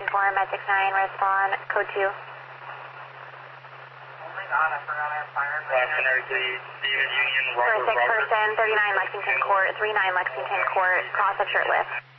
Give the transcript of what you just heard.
4, Med 69, respond, code 2. For a sick person, 39 Lexington Court, 39 Lexington Court, cross a shirtless.